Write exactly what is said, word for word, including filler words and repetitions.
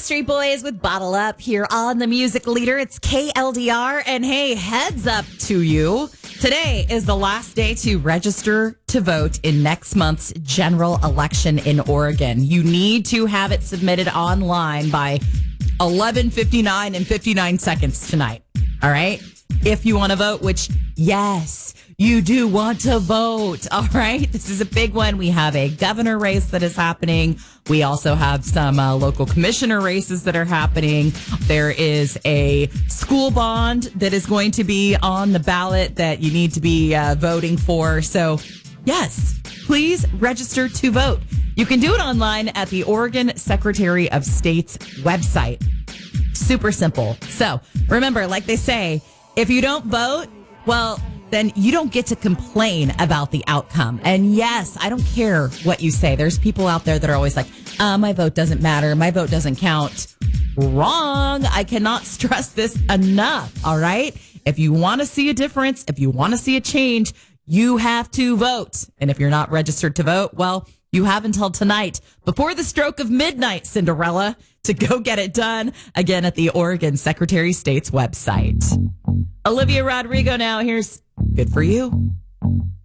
Backstreet Boys with Bottle Up here on the Music Leader. It's K L D R. And hey, heads up to you. Today is the last day to register to vote in next month's general election in Oregon. You need to have it submitted online by eleven fifty-nine and fifty-nine seconds tonight. All right? If you want to vote, which, yes, you do want to vote. All right. This is a big one. We have a governor race that is happening. We also have some uh, local commissioner races that are happening. There is a school bond that is going to be on the ballot that you need to be uh, voting for. So, yes, please register to vote. You can do it online at the Oregon Secretary of State's website. Super simple. So, remember, like they say, if you don't vote, well, then you don't get to complain about the outcome. And yes, I don't care what you say. There's people out there that are always like, uh, my vote doesn't matter. My vote doesn't count. Wrong. I cannot stress this enough. All right. If you want to see a difference, if you want to see a change, you have to vote. And if you're not registered to vote, well, you have until tonight before the stroke of midnight, Cinderella, to go get it done. Again, at the Oregon Secretary of State's website. Olivia Rodrigo now. Here's Good For You.